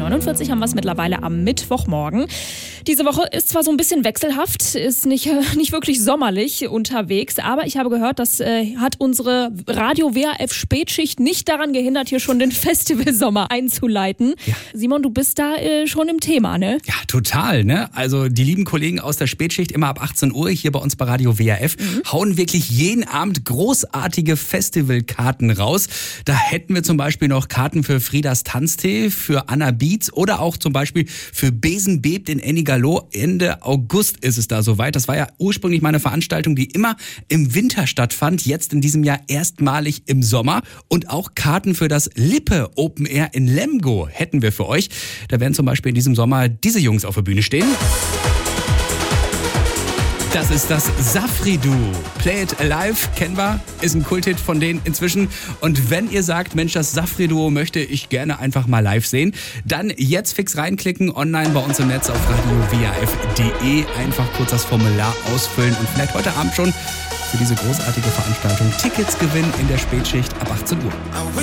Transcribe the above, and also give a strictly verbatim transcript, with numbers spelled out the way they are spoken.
neunundvierzig haben wir es mittlerweile am Mittwochmorgen. Diese Woche ist zwar so ein bisschen wechselhaft, ist nicht, nicht wirklich sommerlich unterwegs, aber ich habe gehört, das äh, hat unsere Radio-W H F-Spätschicht nicht daran gehindert, hier schon den Festivalsommer einzuleiten. Ja. Simon, du bist da äh, schon im Thema, ne? Ja, total, ne? Also die lieben Kollegen aus der Spätschicht immer ab achtzehn Uhr hier bei uns bei Radio W H F mhm. hauen wirklich jeden Abend großartige Festivalkarten raus. Da hätten wir zum Beispiel noch Karten für Friedas Tanztee, für Anna Beats oder auch zum Beispiel für Besen bebt in Ennigerloh. Ende August ist es da soweit. Das war ja ursprünglich mal eine Veranstaltung, die immer im Winter stattfand, jetzt in diesem Jahr erstmalig im Sommer. Und auch Karten für das Lippe Open Air in Lemgo hätten wir für euch. Da werden zum Beispiel in diesem Sommer diese Jungs auf der Bühne stehen. Das ist das Safri-Duo. Play It Alive, kennen wir, ist ein Kulthit von denen inzwischen. Und wenn ihr sagt, Mensch, das Safri-Duo möchte ich gerne einfach mal live sehen, dann jetzt fix reinklicken, online bei uns im Netz auf radio w h f punkt d e. Einfach kurz das Formular ausfüllen und vielleicht heute Abend schon für diese großartige Veranstaltung Tickets gewinnen in der Spätschicht ab achtzehn Uhr.